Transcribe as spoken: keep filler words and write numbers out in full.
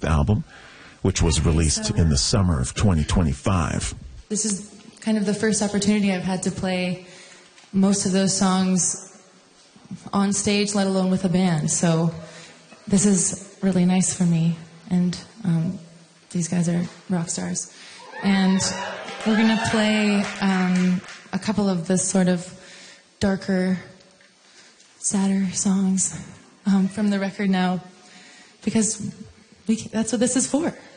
fourth album, which was released so, in the summer of twenty twenty-five. This is kind of the first opportunity I've had to play most of those songs on stage, let alone with a band. So this is really nice for me. And um, these guys are rock stars. And we're going to play um, a couple of the sort of darker, sadder songs um, from the record now, because we, that's what this is for.